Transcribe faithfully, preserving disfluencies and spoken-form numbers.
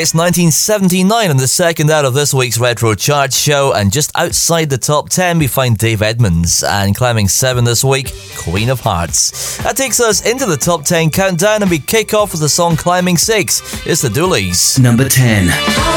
It's nineteen seventy-nine on the second out of this week's Retro Chart show, and just outside the top ten we find Dave Edmunds, and climbing seven this week, Queen of Hearts. That takes us into the top ten countdown, and we kick off with the song climbing six. It's the Doolies. Number ten.